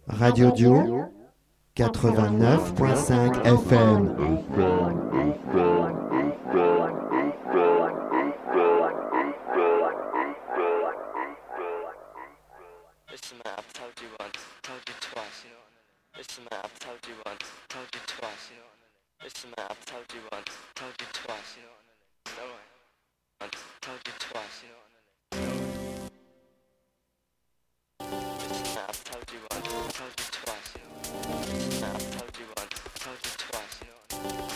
Radio Dio 89.5 FM. Listen man, I've told you once, told you twice, you know what I mean? Listen man, I've told you once, told you twice, you know what I mean? Listen man, I've told you once, told you twice, you know what I mean? It's alright. Once, told you twice, you know what I mean?